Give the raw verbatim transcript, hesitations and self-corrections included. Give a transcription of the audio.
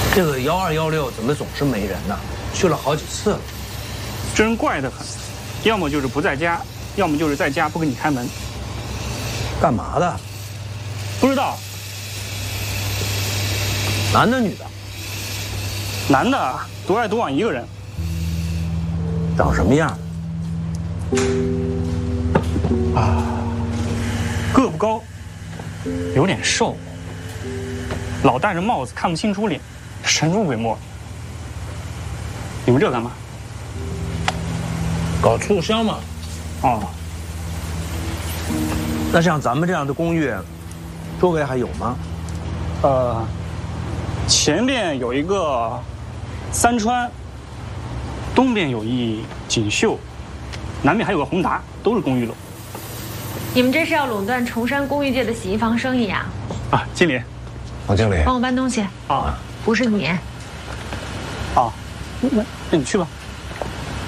这个幺二幺六怎么总是没人呢？去了好几次了， 真怪得很，要么就是不在家，要么就是在家不给你开门。 干嘛的？ 不知道。 男的女的？ 男的，独来独往一个人。 长什么样？ 啊，个不高，有点瘦，老戴着帽子看不清楚脸，神出鬼没。你们这干嘛？ 搞促销嘛。 哦。 那像咱们这样的公寓，周围还有吗？ 呃，前边有一个三川，东边有一锦绣，南面还有个宏达，都是公寓楼。 你们这是要垄断崇山公寓界的洗衣房生意啊？ 啊，经理， 王经理， 帮我搬东西。 啊， 不是你。 啊，那那你去吧。